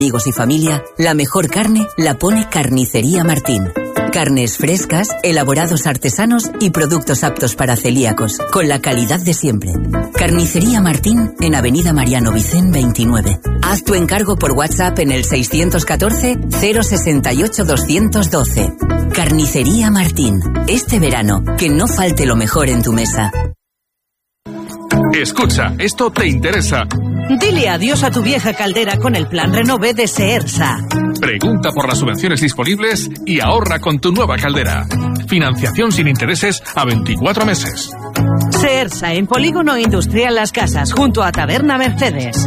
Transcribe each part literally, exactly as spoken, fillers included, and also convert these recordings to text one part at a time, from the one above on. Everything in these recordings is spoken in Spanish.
amigos y familia, la mejor carne la pone Carnicería Martín. Carnes frescas, elaborados artesanos y productos aptos para celíacos, con la calidad de siempre. Carnicería Martín en Avenida Mariano Vicén veintinueve. Haz tu encargo por WhatsApp en el seiscientos catorce cero sesenta y ocho doscientos doce. Carnicería Martín. Este verano, que no falte lo mejor en tu mesa. Escucha, esto te interesa. Dile adiós a tu vieja caldera con el plan Renove de Seersa. Pregunta por las subvenciones disponibles y ahorra con tu nueva caldera. Financiación sin intereses a veinticuatro meses. Seersa, en Polígono Industrial Las Casas, junto a Taberna Mercedes.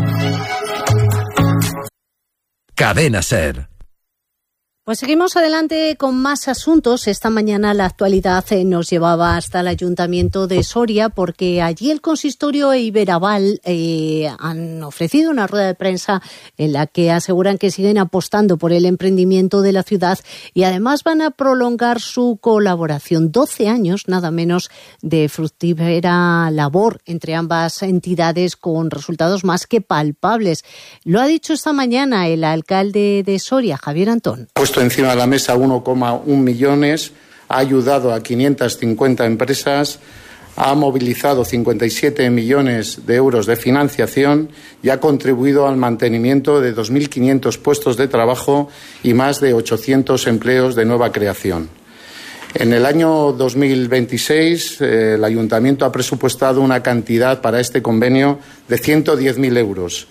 Cadena SER. Pues seguimos adelante con más asuntos. Esta mañana la actualidad nos llevaba hasta el Ayuntamiento de Soria, porque allí el consistorio e Iberaval eh, han ofrecido una rueda de prensa en la que aseguran que siguen apostando por el emprendimiento de la ciudad y además van a prolongar su colaboración. doce años, nada menos, de fructífera labor entre ambas entidades con resultados más que palpables. Lo ha dicho esta mañana el alcalde de Soria, Javier Antón. Puesto encima de la mesa uno coma uno millones, ha ayudado a quinientas cincuenta empresas, ha movilizado cincuenta y siete millones de euros de financiación y ha contribuido al mantenimiento de dos mil quinientos puestos de trabajo y más de ochocientos empleos de nueva creación. En el año dos mil veintiséis, eh, el Ayuntamiento ha presupuestado una cantidad para este convenio de ciento diez mil euros.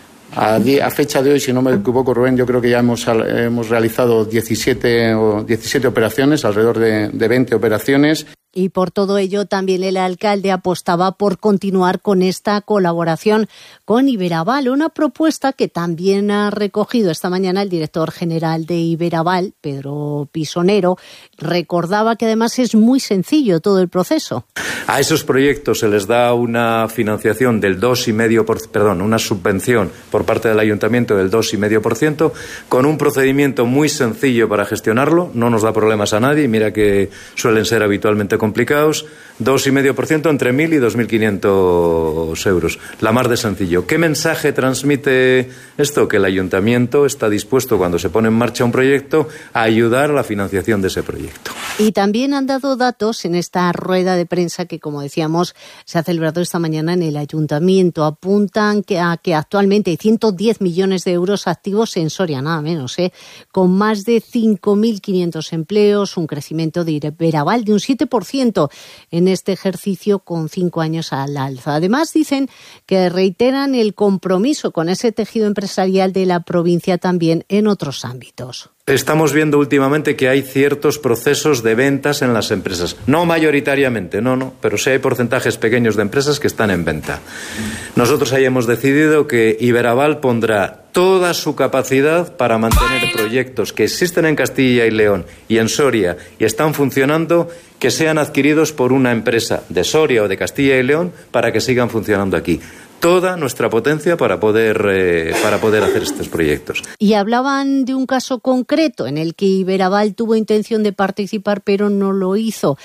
A, a fecha de hoy, si no me equivoco, Rubén, yo creo que ya hemos, hemos realizado diecisiete, o diecisiete operaciones, alrededor de, de veinte operaciones. Y por todo ello también el alcalde apostaba por continuar con esta colaboración con Iberaval, una propuesta que también ha recogido esta mañana el director general de Iberaval, Pedro Pisonero. Recordaba que además es muy sencillo todo el proceso. A esos proyectos se les da una financiación del dos coma cinco por ciento, perdón, una subvención por parte del ayuntamiento del dos coma cinco por ciento, con un procedimiento muy sencillo para gestionarlo, no nos da problemas a nadie, mira que suelen ser habitualmente complicados, dos coma cinco por ciento entre mil y dos mil quinientos euros, la más de sencillo. ¿Qué mensaje transmite esto? Que el ayuntamiento está dispuesto, cuando se pone en marcha un proyecto, a ayudar a la financiación de ese proyecto. Y también han dado datos en esta rueda de prensa que, como decíamos, se ha celebrado esta mañana en el ayuntamiento. Apuntan que, a que actualmente hay ciento diez millones de euros activos en Soria, nada menos, ¿eh? Con más de cinco mil quinientos empleos, un crecimiento de Iberaval de un siete por ciento en este ejercicio con cinco años al alza. Además, dicen que reiteran el compromiso con ese tejido empresarial de la provincia también en otros ámbitos. Estamos viendo últimamente que hay ciertos procesos de ventas en las empresas. No mayoritariamente, no, no, pero sí hay porcentajes pequeños de empresas que están en venta. Nosotros ahí hemos decidido que Iberaval pondrá toda su capacidad para mantener proyectos que existen en Castilla y León y en Soria y están funcionando, que sean adquiridos por una empresa de Soria o de Castilla y León para que sigan funcionando aquí. Toda nuestra potencia para poder eh, para poder hacer estos proyectos. Y hablaban de un caso concreto en el que Iberaval tuvo intención de participar pero no lo hizo.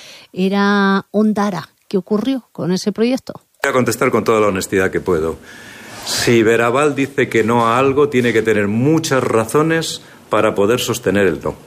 Era Ondara. ¿Qué ocurrió con ese proyecto? Voy a contestar con toda la honestidad que puedo. Si Iberaval dice que no a algo, tiene que tener muchas razones para poder sostener el no.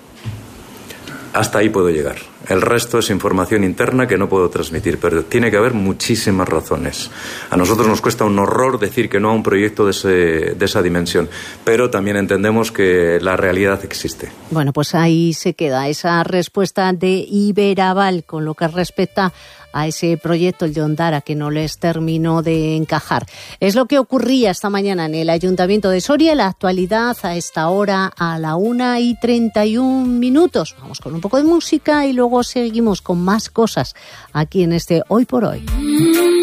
Hasta ahí puedo llegar. El resto es información interna que no puedo transmitir, pero tiene que haber muchísimas razones. A nosotros nos cuesta un horror decir que no a un proyecto de, ese, de esa dimensión, pero también entendemos que la realidad existe. Bueno, pues ahí se queda esa respuesta de Iberaval con lo que respecta a ese proyecto, el de Ondara, que no les terminó de encajar. Es lo que ocurría esta mañana en el Ayuntamiento de Soria. La actualidad a esta hora a la una y treinta y un minutos. Vamos con un poco de música y luego seguimos con más cosas aquí en este Hoy por Hoy.